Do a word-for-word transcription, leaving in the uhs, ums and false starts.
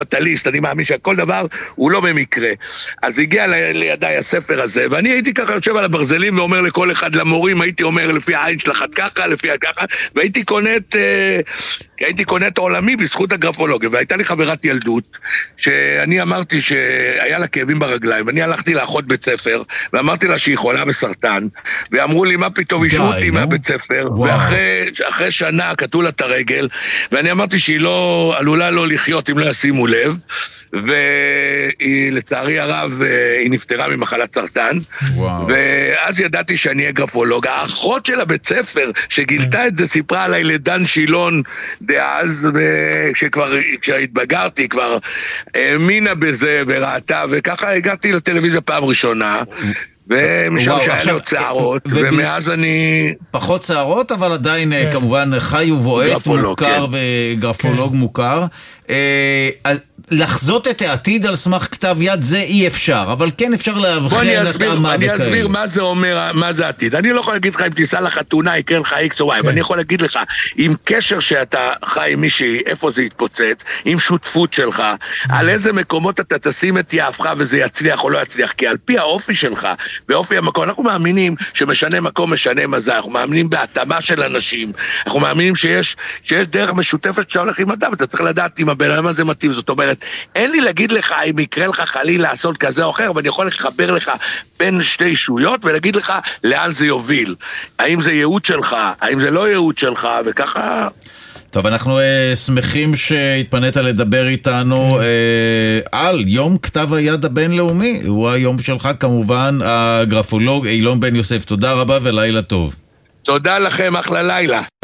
פטליסט, אני מאמין שכל דבר הוא לא במקרה. אז הגיע לידיי הספר הזה, ואני הייתי ככה יושב על הברזלים ואומר לכל אחד למורים, הייתי אומר לפי העין שלך ככה, לפי ככה, והייתי קונה את, הייתי קונה את העולמי בזכות הגרפולוגיה, והייתה לי חברת ילדות, שאני אמרתי שהיה לה כאבים ברגליים, ואני הלכתי לאחות בית ספר, ואמרתי לה שהיא חולה בסרטן, ואמרו לי מה פתאום אישרו אותי מהבית ספר, ואחרי שנה קטעו לה את הרגל, ואני אמרתי שהיא לא, עלולה לא לחיות אם לא ישימו לב, והיא לצערי הרב היא נפטרה ממחלת סרטן. וואו. ואז ידעתי שאני אהיה גרפולוג. האחות של הבית ספר שגילתה את זה סיפרה עליי לדן שילון דאז, וכשכבר כשהתבגרתי כבר האמינה בזה וראתה, וככה הגעתי לטלוויזיה פעם ראשונה, ומשם שהיה לו צערות, ומאז אני... פחות צערות, אבל עדיין כמובן חי ובועט מוכר וגרפולוג מוכר. לחזות את העתיד על סמך כתב יד זה אי אפשר, אבל כן אפשר להבחן את המה וכאלה. אני אסביר מה זה אומר, מה זה עתיד. אני לא יכול להגיד לך אם תיסע לחתונה יקרה לך X או Y, אבל אני יכול להגיד לך, עם קשר שאתה חי עם מישהי, איפה זה יתפוצץ, עם שותפות שלך, על איזה מקומות אתה תשים את יעפך וזה יצליח או לא יצליח, כי על פי האופי שלך, באופי המקום, אנחנו מאמינים שמשנה מקום משנה מזל, אנחנו מאמינים בהתאמה של אנשים, אנחנו מאמינים שיש, שיש דרך משותפת שהולך עם אדם, אתה צריך לדעת אם הבן אדם הזה מתאים, זאת אומרת, אין לי להגיד לך אם יקרה לך חלילה לעשות כזה או אחר, אבל אני יכול לחבר לך בין שתי אישויות ולהגיד לך לאן זה יוביל. האם זה ייעוד שלך, האם זה לא ייעוד שלך, וככה... טוב, אנחנו uh, שמחים שהתפנית לדבר איתנו uh, על יום כתב היד הבינלאומי. הוא היום שלך כמובן, הגרפולוג אילון בן יוסף. תודה רבה ולילה טוב. תודה לכם, אחלה לילה.